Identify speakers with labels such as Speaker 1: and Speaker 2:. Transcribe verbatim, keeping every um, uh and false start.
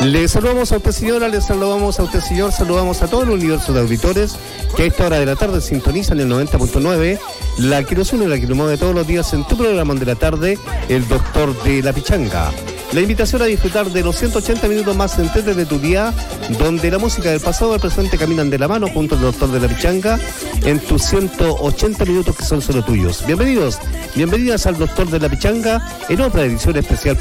Speaker 1: Le saludamos a usted, señora, le saludamos a usted, señor, saludamos a todo el universo de auditores que a esta hora de la tarde sintonizan el noventa punto nueve, la que nos une, la que nos mueve todos los días en tu programa de la tarde, el Doctor de la Pichanga. La invitación a disfrutar de los ciento ochenta minutos más enteros de tu día, donde la música del pasado y el presente caminan de la mano junto al Doctor de la Pichanga en tus ciento ochenta minutos que son solo tuyos. Bienvenidos, bienvenidas al Doctor de la Pichanga en otra edición especial